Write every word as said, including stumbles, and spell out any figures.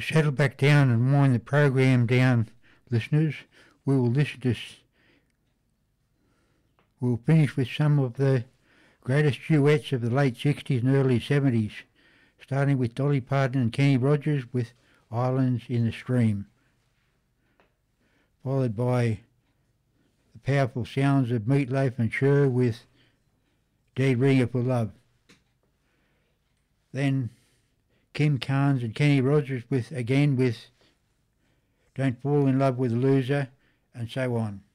settle back down and wind the program down, listeners, we will listen to... We'll finish with some of the greatest duets of the late sixties and early seventies, starting with Dolly Parton and Kenny Rogers with Islands in the Stream, followed by the powerful sounds of Meat Loaf and Cher with Dead Ringer for Love. Then Kim Carnes and Kenny Rogers with again with Don't Fall in Love with a Loser, and so on.